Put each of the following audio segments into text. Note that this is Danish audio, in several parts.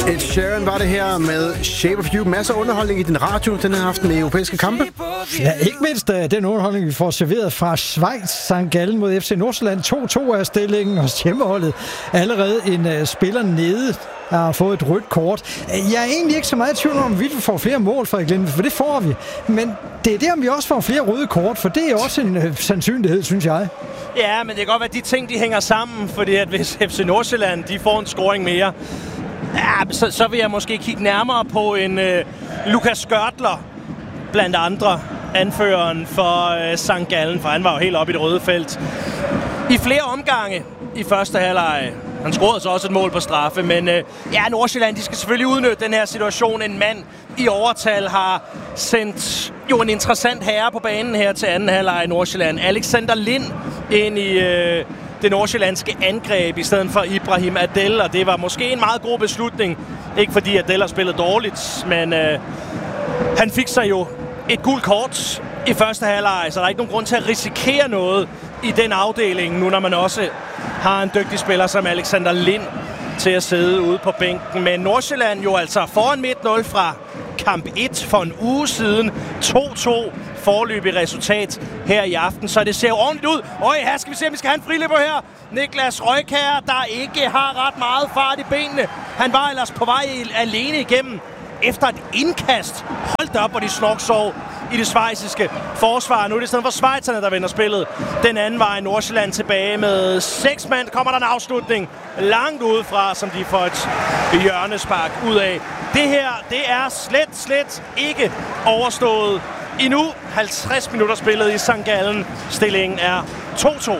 Ed Sheeran var det her med Shape of You. Masser af underholdning i din radio den her aften med europæiske kampe. Ja, ikke mindst den underholdning, vi får serveret fra Schweiz. St. Gallen mod FC Nordsjælland. 2-2 er stillingen, og hjemmeholdet allerede en spiller nede har fået et rødt kort. Jeg er egentlig ikke så meget i tvivl om, vi får flere mål fra Glenn, for det får vi. Men det er der, om vi også får flere røde kort, for det er også en sandsynlighed, synes jeg. Ja, men det kan godt være, at de ting, de hænger sammen, fordi at hvis FC Nordsjælland, de får en scoring mere, ja, så vil jeg måske kigge nærmere på en Lukas Skørtler, blandt andre anføreren for St. Gallen, for han var jo helt oppe i det røde felt. I flere omgange i første halvleg. Han scorede så også et mål på straffe, men ja, Nordsjælland, de skal selvfølgelig udnytte den her situation. En mand i overtal har sendt jo en interessant herre på banen her til anden halvleg i Nordsjælland. Alexander Lind ind i det nordsjællandske angreb i stedet for Ibrahim Adel, og det var måske en meget god beslutning. Ikke fordi Adel har spillet dårligt, men han fik sig jo et gult kort i første halvleg, så der er ikke nogen grund til at risikere noget i den afdeling, nu når man også har en dygtig spiller som Alexander Lind til at sidde ude på bænken. Men Nordsjælland jo altså foran 1-0 fra kamp 1 for en uge siden. 2-2 foreløbig resultat her i aften, så det ser jo ordentligt ud. Her skal vi se, om vi skal have en friløber her. Niklas Røykær, der ikke har ret meget fart i benene. Han var ellers på vej alene igennem efter et indkast. Hold da op, hvor de snorksov i det schweiziske forsvar. Nu er det i stedet for schweizerne, der vender spillet den anden vej. Nordsjælland tilbage med 6 mand. Kommer der en afslutning langt udefra, som de får et hjørnespark ud af. Det her, det er slet ikke overstået endnu. 50 minutter spillet i St. Gallen. Stillingen er 2-2.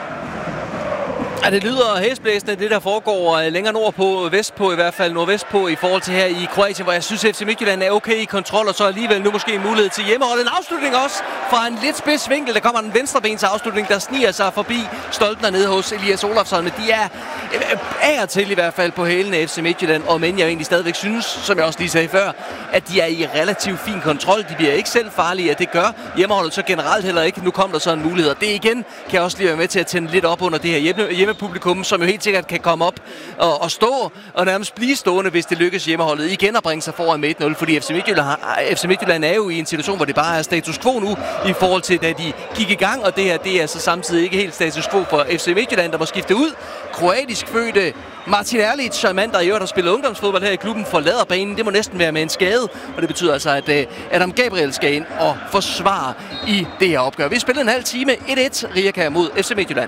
Ja, det lyder hæsblæsende, det der foregår længere nordpå, vestpå i hvert fald, nordvestpå i forhold til her i Kroatien, hvor jeg synes, at FC Midtjylland er okay i kontrol, og så alligevel nu måske en mulighed til hjemmehold. En afslutning også fra en lidt spids vinkel. Der kommer en venstrebens afslutning, der sniger sig forbi Stoltner nede hos Elias Olafsson, men de er af og til i hvert fald på hælene af FC Midtjylland, og men jeg egentlig stadigvæk synes, som jeg også lige sagde før, at de er i relativt fin kontrol. De bliver ikke selv farlige, at det gør hjemmeholdet så generelt heller ikke. Nu kom der så en mulighed, og det igen kan jeg også lige være med til at tænde lidt op under det her hjemmepublikum, som jo helt sikkert kan komme op og stå og nærmest blive stående, hvis det lykkes hjemmeholdet igen at bringe sig foran med 1-0, fordi FC Midtjylland er jo i en situation, hvor det bare er status quo nu i forhold til, da de gik i gang, og det her, det er så samtidig ikke helt status quo for FC Midtjylland, der må skifte ud. Kroatisk fødte Martin Erlic, en mand, der i øvrigt har spillet ungdomsfodbold her i klubben, forlader banen. Det må næsten være med en skade, og det betyder altså, at Adam Gabriel skal ind og forsvare i det her opgør. Vi spillede en halv time 1-1 Rijeka mod FC Midtjylland.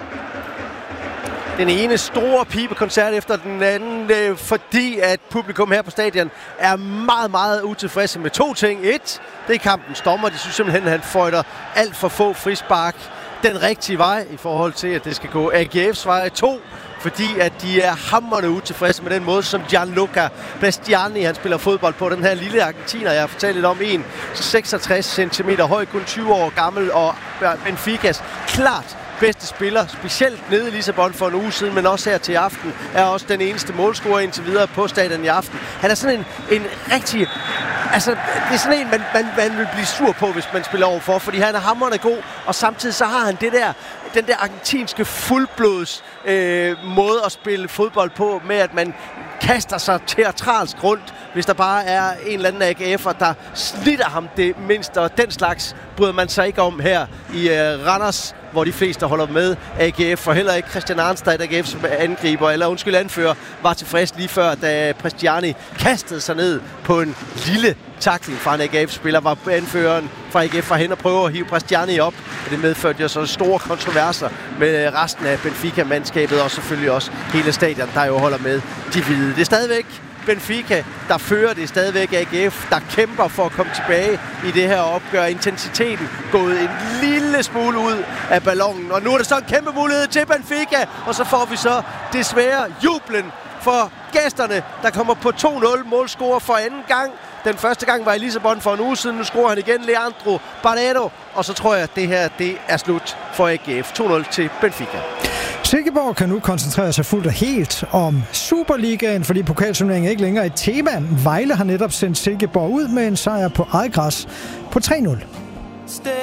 Den ene store pibekoncert efter den anden, fordi at publikum her på stadion er meget, meget utilfredse med 2 ting. 1, det er kampens dommer. De synes simpelthen, at han føjter alt for få frispark den rigtige vej i forhold til, at det skal gå AGF's vej. 2, fordi at de er hamrende utilfredse med den måde, som Gianluca Bastiani, han spiller fodbold på. Den her lille argentiner, jeg har fortalt lidt om, 66 cm høj, kun 20 år gammel, og Benficas klart bedste spiller, specielt nede i Lissabon for en uge siden, men også her til aften, er også den eneste målscorer indtil videre på stadion i aften. Han er sådan en rigtig... Altså, det er sådan en, man vil blive sur på, hvis man spiller overfor, fordi han er hamrende god, og samtidig så har han den der argentinske fuldblods måde at spille fodbold på, med at man kaster sig teatralsk rundt, hvis der bare er en eller anden AGF'er, der slitter ham det mindste, og den slags bryder man sig ikke om her i Randers, hvor de fleste holder med AGF, for heller ikke Christian Arnstad, AGF's angriber, eller anfører, var tilfreds lige før, da Prestiani kastede sig ned på en lille tackling fra en AGF-spiller, var anføreren fra AGF fra hen og prøve at hive Prestiani op, og det medførte jo så store kontroverser med resten af Benfica-mandskabet, og selvfølgelig også hele stadion, der jo holder med de hvide. Det er stadigvæk Benfica, der fører, det er stadigvæk AGF, der kæmper for at komme tilbage i det her opgør. Intensiteten gået en lille smule ud af ballonen, og nu er det så en kæmpe mulighed til Benfica, og så får vi så desværre jublen for gæsterne, der kommer på 2-0 målscorer for anden gang. Den første gang var i Lissabon for en uge siden, nu scorer han igen Leandro Barreiro, og så tror jeg, at det her det er slut for AGF. 2-0 til Benfica. Silkeborg kan nu koncentrere sig fuldt og helt om Superligaen, fordi pokalturneringen er ikke længere et tema. Vejle har netop sendt Silkeborg ud med en sejr på eget græs på 3-0.